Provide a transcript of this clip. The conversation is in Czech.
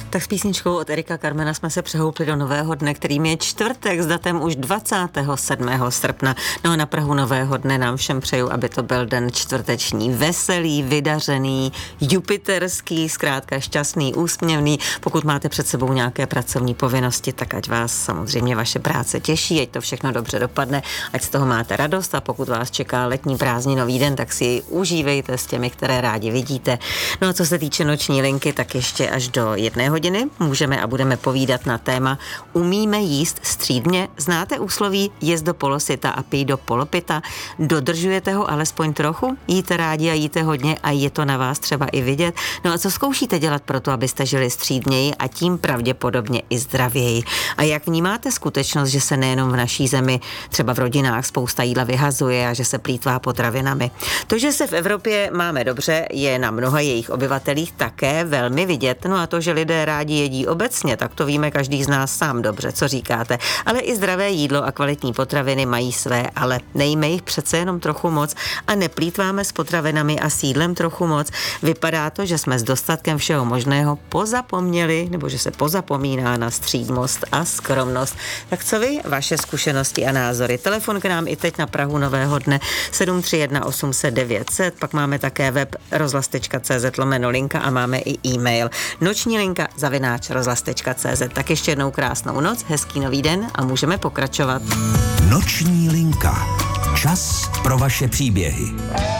Tak s písničkou od Erika Carmena jsme se přehoupli do nového dne, kterým je čtvrtek s datem už 27. srpna. No a na prahu nového dne nám všem přeju, aby to byl den čtvrteční, veselý, vydařený, jupiterský, zkrátka šťastný, úsměvný. Pokud máte před sebou nějaké pracovní povinnosti, tak ať vás samozřejmě vaše práce těší, ať to všechno dobře dopadne, ať z toho máte radost, a pokud vás čeká letní prázdninový den, tak si ji užívejte s těmi, které rádi vidíte. No a co se týče noční linky, tak ještě až do 1 hodiny můžeme a budeme povídat na téma Umíme jíst střídmě? Znáte úsloví jez do polosyta a pij do polopita? Dodržujete ho alespoň trochu? Jíte rádi a jíte hodně a je to na vás třeba i vidět? No a co zkoušíte dělat pro to, abyste žili střídněji a tím pravděpodobně i zdravěji? A jak vnímáte skutečnost, že se nejenom v naší zemi, třeba v rodinách, spousta jídla vyhazuje a že se plýtvá potravinami? To, že se v Evropě máme dobře, je na mnoha jejich obyvatelích také velmi vidět. No a to, že lidé rádi jedí obecně, tak to víme každý z nás sám dobře, co říkáte. Ale i zdravé jídlo a kvalitní potraviny mají své, ale nejme jich přece jenom trochu moc a neplýtváme s potravinami a s jídlem trochu moc. Vypadá to, že jsme s dostatkem všeho možného pozapomněli, nebo že se pozapomíná na střídmost a skromnost. Tak co vy, vaše zkušenosti a názory? Telefon k nám i teď na prahu nového dne 731 800 900, pak máme také web rozhlas.cz/linka a máme i e-mail noční linka @rozhlas.cz. Tak ještě jednou krásnou noc, hezký nový den a můžeme pokračovat. Noční linka. Čas pro vaše příběhy.